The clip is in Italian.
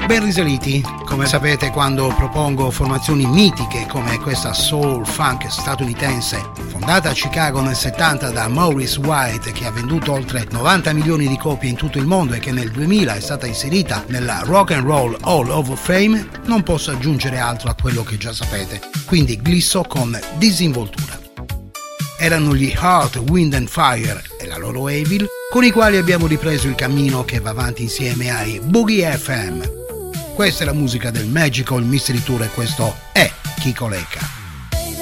Ben risaliti, come sapete, quando propongo formazioni mitiche come questa soul funk statunitense, fondata a Chicago nel 70 da Maurice White, che ha venduto oltre 90 milioni di copie in tutto il mondo e che nel 2000 è stata inserita nella Rock and Roll Hall of Fame, non posso aggiungere altro a quello che già sapete, quindi glisso con disinvoltura. Erano gli Heart, Wind and Fire e la loro Evil, con i quali abbiamo ripreso il cammino che va avanti insieme ai Boogie FM. Questa è la musica del Magical Mystery Tour e questo è Kiko Lecca.